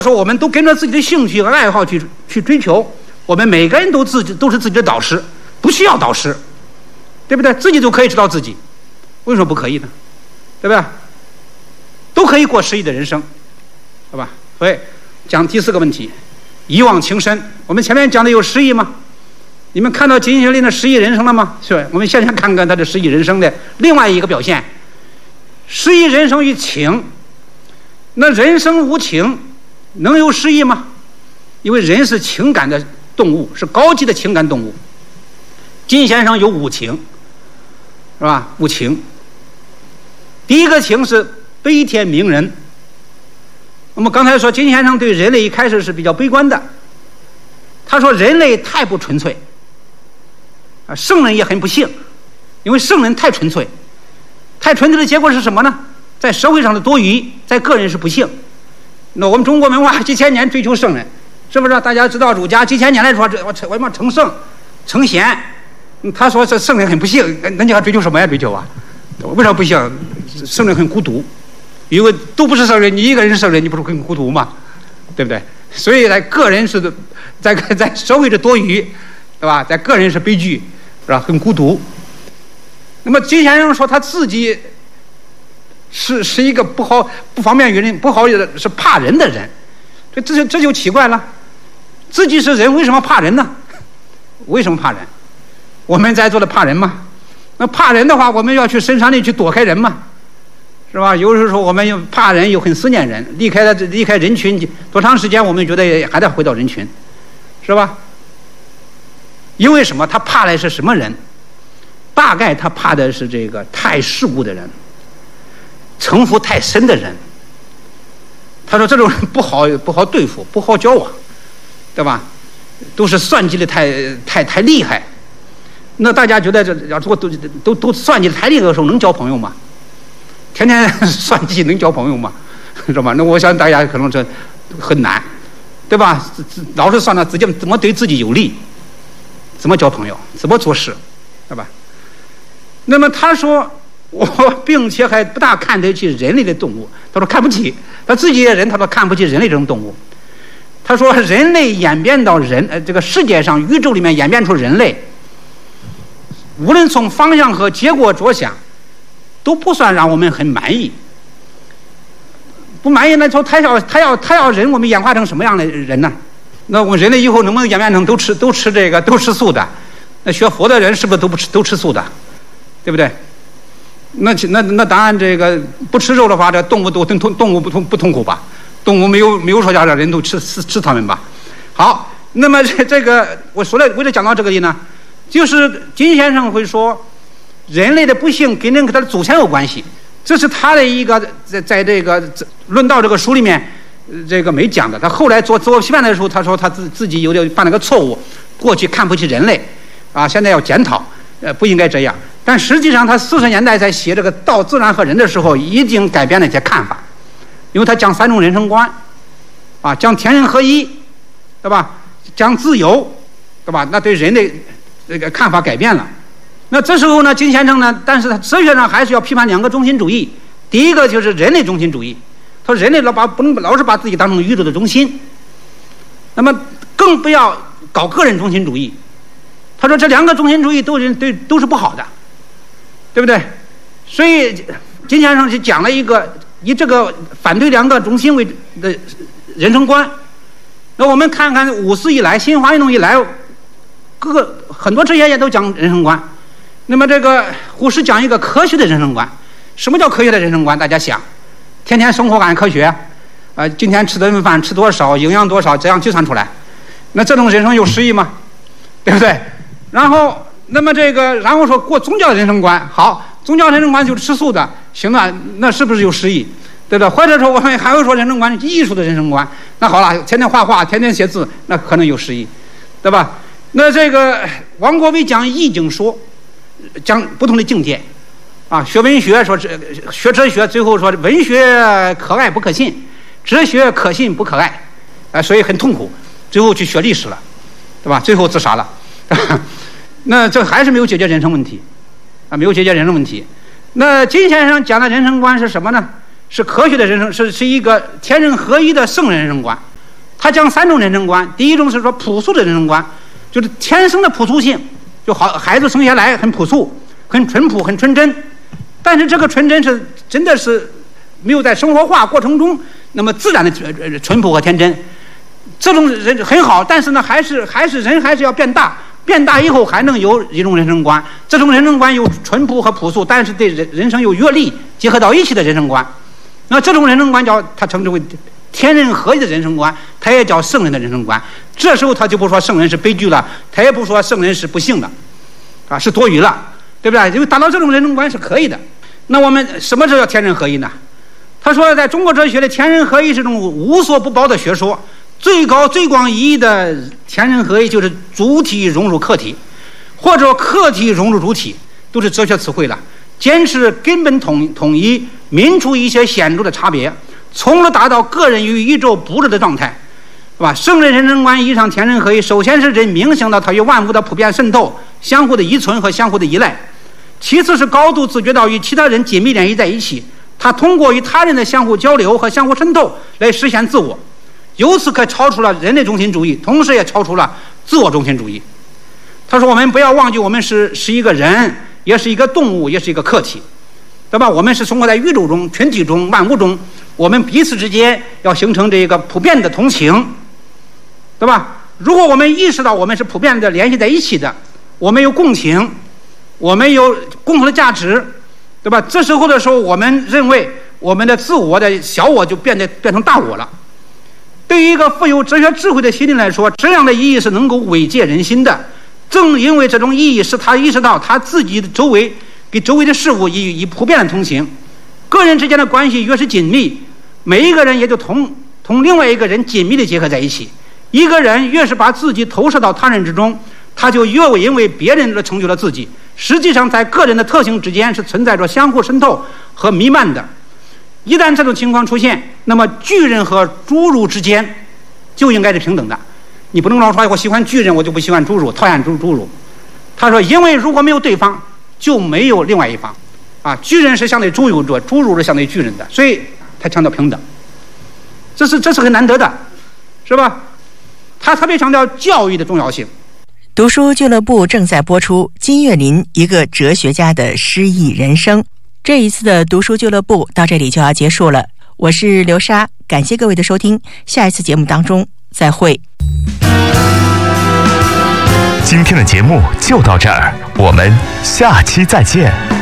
说我们都跟着自己的兴趣和爱好去追求，我们每个人都是自己的导师，不需要导师，对不对？自己就可以知道自己，为什么不可以呢？对吧？都可以过诗意的人生，对吧？所以讲第4个问题，一往情深。我们前面讲的有诗意吗？你们看到金学林的诗意人生了吗？是吧？我们现在看看他的诗意人生的另外一个表现。诗意人生与情，那人生无情能有诗意吗？因为人是情感的动物，是高级的情感动物。金先生有5情，是吧？5情。第一个情是悲天悯人。我们刚才说金先生对人类一开始是比较悲观的，他说人类太不纯粹，圣人也很不幸，因为圣人太纯粹，太纯粹的结果是什么呢？在社会上的多余，在个人是不幸。那我们中国文化几千年追求圣人，是不是？大家知道儒家几千年来说我们成圣成贤，他说这圣人很不幸，那你还追求什么呀？追求啊？为什么不幸？圣人很孤独，因为都不是圣人，你一个人是圣人，你不是很孤独吗？对不对？所以在个人是在社会的多余，对吧？在个人是悲剧，是吧？很孤独。那么金先生说他自己是一个不方便与人不好是怕人的人，这就奇怪了。自己是人，为什么怕人呢？为什么怕人？我们在座的怕人吗？那怕人的话，我们要去深山里去躲开人嘛，是吧？有时候我们又怕人，又很思念人，离开人群多长时间，我们觉得还得回到人群，是吧？因为什么？他怕的是什么人？大概他怕的是这个太世故的人，城府太深的人。他说这种人不好对付，不好交往，对吧？都是算计的太厉害。那大家觉得要如果都算计的太厉害的时候，能交朋友吗？天天算计能交朋友吗？是吧？那我想大家可能这很难，对吧？老是算着自己怎么对自己有利，怎么交朋友，怎么做事，对吧？那么他说我并且还不大看得起人类的动物，他说看不起，他自己的人，他说看不起人类这种动物。他说人类演变到这个世界上宇宙里面演变出人类，无论从方向和结果着想，都不算让我们很满意。不满意，那说他要人，我们演化成什么样的人呢？那我们人类以后能不能演变成都吃素的？那学佛的人是不是都吃素的？对不对？那当然，这个不吃肉的话，这动物不痛苦吧？动物没有说让人都吃它们吧？好，那么这个我说了，为了讲到这个的呢，就是金先生会说，人类的不幸跟他的祖先有关系，这是他的一个在这个论道这个书里面这个没讲的。他后来做自我批判的时候，他说他自己有点犯了个错误，过去看不起人类啊，现在要检讨，不应该这样。但实际上他40年代在写这个道自然和人的时候，已经改变了一些看法，因为他讲3种人生观啊，讲天人合一，对吧？讲自由，对吧？那对人类这个看法改变了。那这时候呢，金先生呢，但是他哲学上还是要批判2个中心主义。第一个就是人类中心主义，他说人类不能老是把自己当成宇宙的中心，那么更不要搞个人中心主义。他说这2个中心主义都是不好的，对不对？所以金先生就讲了一个以这个反对2个中心为的人生观。那我们看看5四以来，新华运动以来，很多哲学家都讲人生观。那么这个胡适讲一个科学的人生观。什么叫科学的人生观？大家想，天天生活按科学，今天吃顿饭吃多少，营养多少，这样计算出来，那这种人生有诗意吗？对不对？然后说过宗教人生观，好，宗教人生观就是吃素的，行了，那是不是有诗意？对不对？或者说我们还会说人生观是艺术的人生观，那好了，天天画画，天天写字，那可能有诗意，对吧？那这个王国维讲意境说，讲不同的境界啊，学文学说学哲学，最后说文学可爱不可信，哲学可信不可爱，所以很痛苦，最后去学历史了，对吧？最后自杀了，那这还是没有解决人生问题啊，没有解决人生问题。那金先生讲的人生观是什么呢？是科学的人生，是一个天人合一的圣人人生观。 他讲3种人生观。第一种是说朴素的人生观，就是天生的朴素性，就好孩子生下来很朴素、很淳朴、很纯真，但是这个纯真是真的是没有在生活化过程中那么自然的淳朴和天真。这种人很好，但是呢，还是人还是要变大，变大以后还能有一种人生观。这种人生观有淳朴和朴素，但是对人生有阅历结合到一起的人生观。那这种人生观他称之为天人合一的人生观，他也叫圣人的人生观。这时候他就不说圣人是悲剧了，他也不说圣人是不幸的，是多余了，对不对？因为达到这种人生观是可以的。那我们什么叫天人合一呢？他说，在中国哲学的天人合一是一种无所不包的学说，最高最广义的天人合一就是主体融入客体，或者客体融入主体，都是哲学词汇了。坚持根本统一，泯除一些显著的差别，从而达到个人与宇宙不二的状态，是吧？圣人人生观意义上天人合一，首先是人冥想到它与万物的普遍渗透、相互的依存和相互的依赖；其次是高度自觉到与其他人紧密联系在一起，他通过与他人的相互交流和相互渗透来实现自我，由此可超出了人类中心主义，同时也超出了自我中心主义。他说，我们不要忘记，我们是一个人，也是一个动物，也是一个客体，对吧？我们是生活在宇宙中、群体中、万物中，我们彼此之间要形成这个普遍的同情，对吧？如果我们意识到我们是普遍的联系在一起的，我们有共情，我们有共同的价值，对吧？这时候我们认为我们的自我的小我就变成大我了。对于一个富有哲学智慧的心灵来说，这样的意义是能够慰藉人心的。正因为这种意义，使他意识到他自己的周围给周围的事物以普遍的同情。个人之间的关系越是紧密，每一个人也就同另外一个人紧密的结合在一起。一个人越是把自己投射到他人之中，他就越因为别人而成就了自己。实际上，在个人的特性之间是存在着相互渗透和弥漫的。一旦这种情况出现，那么巨人和侏儒之间就应该是平等的。你不能老说我喜欢巨人，我就不喜欢侏儒，讨厌侏儒。他说，因为如果没有对方，就没有另外一方。巨人是相对侏儒者，侏儒是相对巨人的，所以他强调平等。这是很难得的，是吧？他特别强调教育的重要性。 读书俱乐部正在播出金岳霖一个哲学家的诗意人生。这一次的读书俱乐部到这里就要结束了，我是刘莎，感谢各位的收听，下一次节目当中再会。 今天的节目就到这儿，我们下期再见。